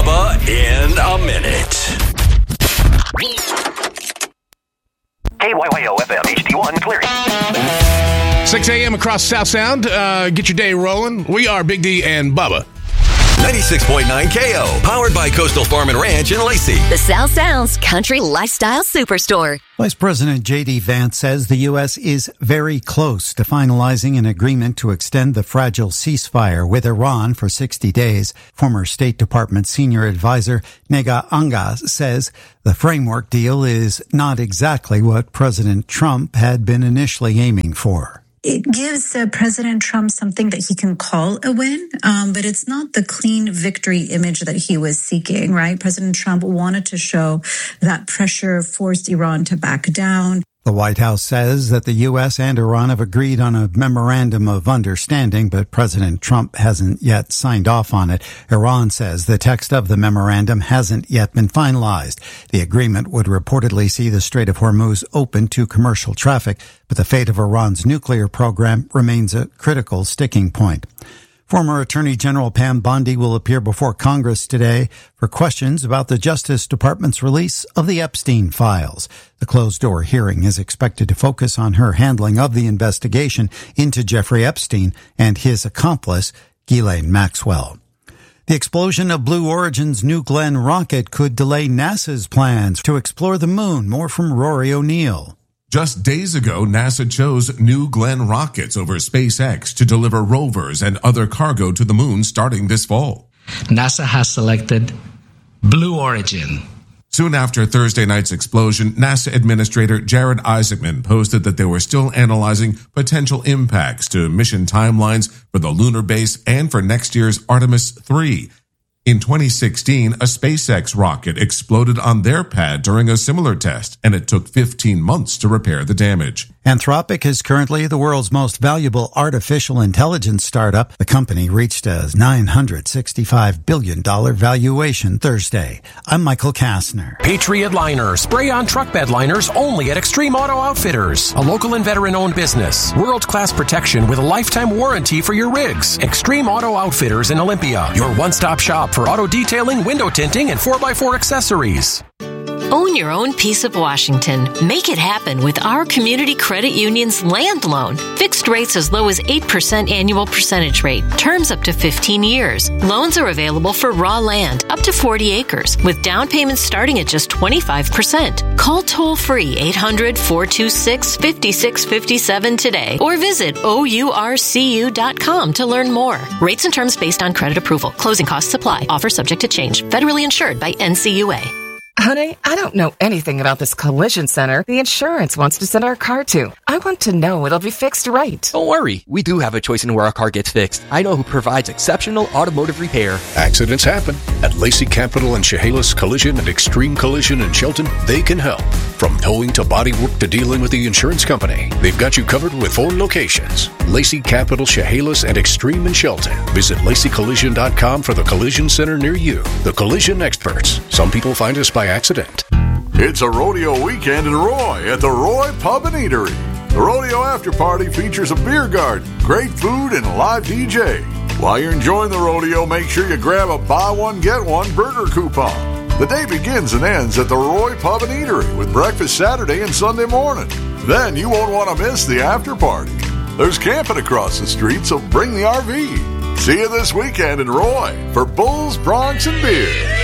Bubba in a minute. KYYO FM HD1 clearing. 6 a.m. across South Sound. Get your day rolling. We are Big D and Bubba. 96.9 KO, powered by Coastal Farm and Ranch in Lacey. The South Sound's Country Lifestyle Superstore. Vice President J.D. Vance says the U.S. is very close to finalizing an agreement to extend the fragile ceasefire with Iran for 60 days. Former State Department senior advisor Nega Anga says the framework deal is not exactly what President Trump had been initially aiming for. It gives President Trump something that he can call a win, but it's not the clean victory image that he was seeking, right? President Trump wanted to show that pressure forced Iran to back down. The White House says that the U.S. and Iran have agreed on a memorandum of understanding, but President Trump hasn't yet signed off on it. Iran says the text of the memorandum hasn't yet been finalized. The agreement would reportedly see the Strait of Hormuz open to commercial traffic, but the fate of Iran's nuclear program remains a critical sticking point. Former Attorney General Pam Bondi will appear before Congress today for questions about the Justice Department's release of the Epstein files. The closed-door hearing is expected to focus on her handling of the investigation into Jeffrey Epstein and his accomplice, Ghislaine Maxwell. The explosion of Blue Origin's New Glenn rocket could delay NASA's plans to explore the moon. More from Rory O'Neill. Just days ago, NASA chose New Glenn rockets over SpaceX to deliver rovers and other cargo to the moon starting this fall. NASA has selected Blue Origin. Soon after Thursday night's explosion, NASA Administrator Jared Isaacman posted that they were still analyzing potential impacts to mission timelines for the lunar base and for next year's Artemis 3. In 2016, a SpaceX rocket exploded on their pad during a similar test, and it took 15 months to repair the damage. Anthropic is currently the world's most valuable artificial intelligence startup. The company reached a $965 billion valuation Thursday. I'm Michael Kastner. Patriot Liner. Spray-on truck bed liners only at Extreme Auto Outfitters. A local and veteran-owned business. World-class protection with a lifetime warranty for your rigs. Extreme Auto Outfitters in Olympia. Your one-stop shop for auto detailing, window tinting, and 4x4 accessories. Own your own piece of Washington. Make it happen with our Community Credit Union's land loan. Fixed rates as low as 8% annual percentage rate. Terms up to 15 years. Loans are available for raw land up to 40 acres with down payments starting at just 25%. Call toll-free 800-426-5657 today or visit OURCU.com to learn more. Rates and terms based on credit approval. Closing costs apply. Offer subject to change. Federally insured by NCUA. Honey, I don't know anything about this collision center the insurance wants to send our car to. I want to know it'll be fixed right. Don't worry. We do have a choice in where our car gets fixed. I know who provides exceptional automotive repair. Accidents happen. At Lacey Capital and Chehalis Collision and Extreme Collision in Shelton, they can help. From towing to bodywork to dealing with the insurance company, they've got you covered with 4 locations. Lacey Capital, Chehalis, and Extreme in Shelton. Visit LaceyCollision.com for the collision center near you. The collision experts. Some people find us by accident. It's a rodeo weekend in Roy at the Roy Pub and Eatery. The rodeo after party features a beer garden, great food, and a live DJ. While you're enjoying the rodeo, make sure you grab a buy one, get one burger coupon. The day begins and ends at the Roy Pub and Eatery with breakfast Saturday and Sunday morning. Then you won't want to miss the after party. There's camping across the street, so bring the RV. See you this weekend in Roy for Bulls, Bronx, and beer.